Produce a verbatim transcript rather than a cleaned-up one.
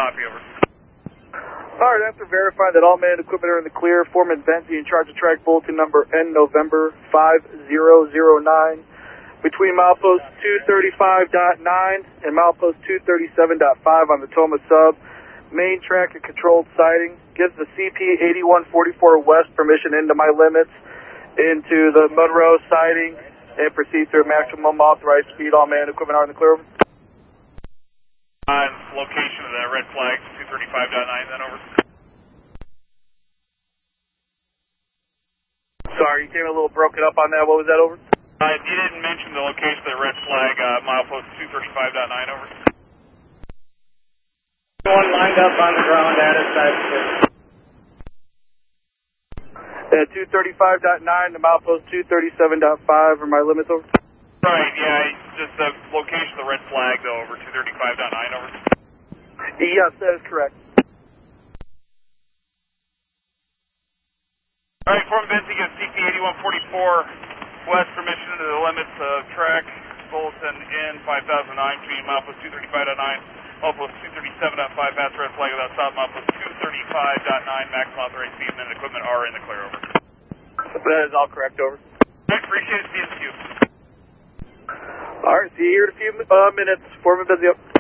copy, over. Alright, after verifying that all manned equipment are in the clear, Foreman Benzie in charge of track bulletin number N November five zero zero nine between milepost two thirty-five point nine and milepost two thirty-seven point five on the Toma sub. Main track and controlled sighting. Gives the C P eighty-one forty-four West permission into my limits into the Monroe sighting and proceed through maximum authorized speed. All manned equipment are in the clear. On location of that red flag, two thirty-five point nine, then over. Sorry, you came a little broken up on that. What was that, over? Uh, you didn't mention the location of the red flag, uh, milepost two thirty-five point nine, over. One lined up on the ground at us, that's At two thirty-five point nine to milepost two thirty-seven point five are my limits, over. Right, yeah, just the location of the red flag, though, over two thirty-five point nine, over. Yes, that is correct. All right, Foreman Benzie gives C P eighty-one forty-four West permission into the limits of track bulletin in five thousand nine between milepost two thirty-five point nine, milepost two thirty-seven point five, past red flag without stop, milepost two thirty-five point nine, maximum authorized speed, and equipment are in the clear, over. That is all correct, over. I appreciate it, see you in the queue. All right, see you here in a few uh, minutes. Foreman Benzie up.